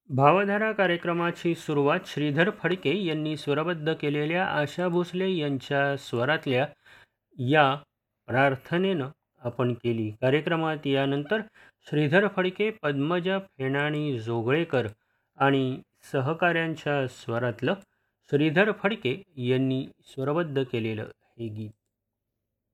भावधारा कार्यक्रमाची सुरुवात श्रीधर फडके यांनी स्वरबद्ध केलेल्या आशा भोसले यांच्या स्वरातल्या या प्रार्थनेनं आपण केली. कार्यक्रमात यानंतर श्रीधर फडके, पद्मजा फेणाणी जोगळेकर आणि सहकाऱ्यांच्या स्वरातलं श्रीधर फडके यांनी स्वरबद्ध केलेलं हे गीत.